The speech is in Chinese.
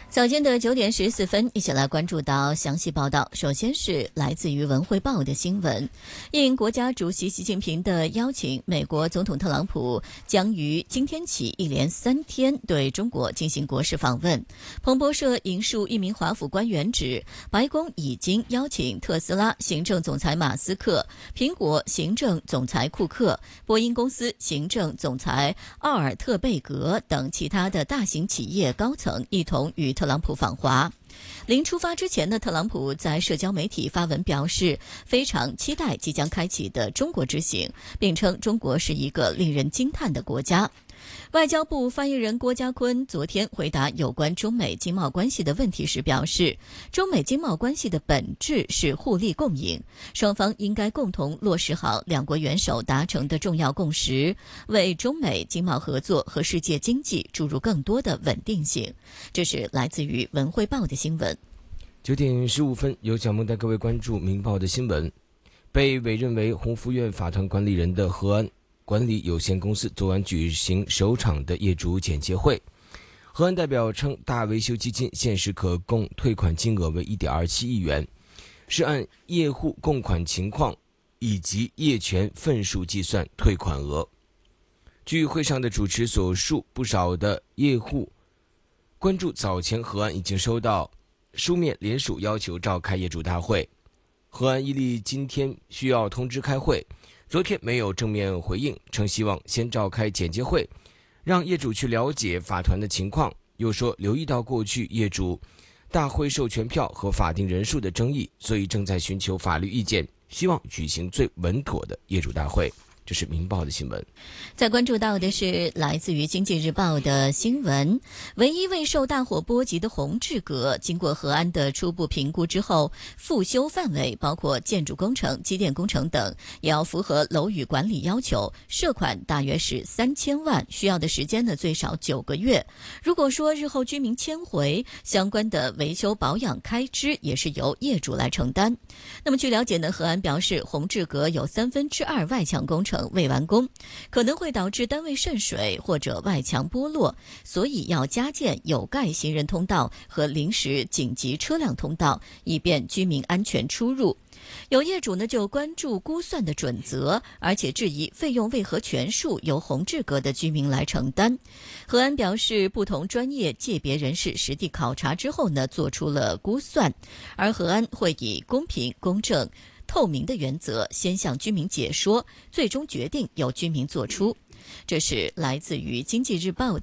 早间的9点14分，一起来关注到详细报道。首先是来自于文汇报的新闻，应国家主席习近平的邀请，美国总统特朗普将于今天起一连3天对中国进行国事访问。彭博社引述一名华府官员指，白宫已经邀请特斯拉行政总裁马斯克、苹果行政总裁库克、波音公司行政总裁奥尔特贝格等其他的大型企业高层一同与特朗普访华。临出发之前呢，特朗普在社交媒体发文表示，非常期待即将开启的中国之行，并称中国是一个令人惊叹的国家。外交部发言人郭家坤昨天回答有关中美经贸关系的问题时表示，中美经贸关系的本质是互利共赢，双方应该共同落实好两国元首达成的重要共识，为中美经贸合作和世界经济注入更多的稳定性。这是来自于文汇报的新闻。 9点15分，由小梦带各位关注明报的新闻。被委任为鸿福苑法团管理人的和安管理有限公司昨晚举行首场的业主简介会。和安代表称，大维修基金现时可供退款金额为 1.27 亿元，是按业户供款情况以及业权份数计算退款额。据会上的主持所述，不少的业户关注早前和安已经收到书面联署要求召开业主大会，和安伊利今天需要通知开会，昨天没有正面回应，称希望先召开简介会，让业主去了解法团的情况。又说留意到过去业主大会授权票和法定人数的争议，所以正在寻求法律意见，希望举行最稳妥的业主大会。这是明报的新闻。 再关注到的是来自于经济日报的新闻，唯一未受大火波及的宏志阁，经过和安的初步评估之后，复修范围包括建筑工程、机电工程等，也要符合楼宇管理要求，涉款大约是3000万，需要的时间呢最少9个月。如果说日后居民迁回，相关的维修保养开支也是由业主来承担。那么据了解呢，和安表示，宏志阁有2/3外墙工程未完工，可能会导致单位渗水或者外墙剥落，所以要加建有盖行人通道和临时紧急车辆通道，以便居民安全出入。有业主呢就关注估算的准则，而且质疑费用为何全数由宏志阁的居民来承担。和安表示，不同专业界别人士实地考察之后呢，做出了估算，而和安会以公平、公正、透明的原则先向居民解说，最终决定由居民做出。这是来自于经济日报